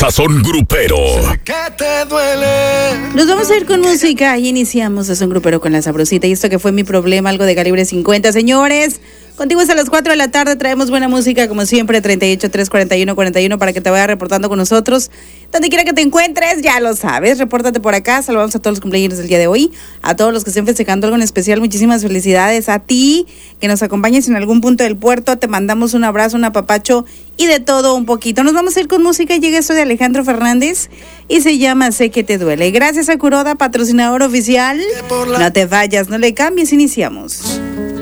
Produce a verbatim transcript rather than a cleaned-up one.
Sazón Grupero. ¿Qué te duele? Nos vamos a ir con música y iniciamos Sazón Grupero con La Sabrosita. Y esto que fue Mi Problema, algo de calibre cincuenta. Señores, contigo hasta las cuatro de la tarde. Traemos buena música, como siempre, treinta y ocho, tres, cuarenta y uno, cuarenta y uno, para que te vayas reportando con nosotros. Donde quiera que te encuentres, ya lo sabes, repórtate por acá. Saludamos a todos los cumpleaños del día de hoy, a todos los que estén festejando algo en especial. Muchísimas felicidades a ti, que nos acompañes en algún punto del puerto. Te mandamos un abrazo, un apapacho y de todo un poquito. Nos vamos a ir con música. Llega esto de Alejandro Fernández y se llama Sé que te duele. Gracias a Curoda, patrocinador oficial. No te vayas, no le cambies, iniciamos.